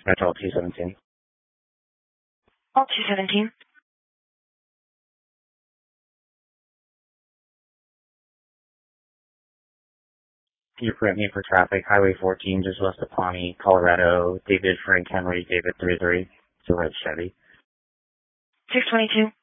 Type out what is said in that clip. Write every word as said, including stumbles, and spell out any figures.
Metro two seventeen. All two seventeen. Can you print me for traffic? Highway fourteen, just west of Pawnee, Colorado. David Frank Henry, David three three. It's a red Chevy. six twenty-two.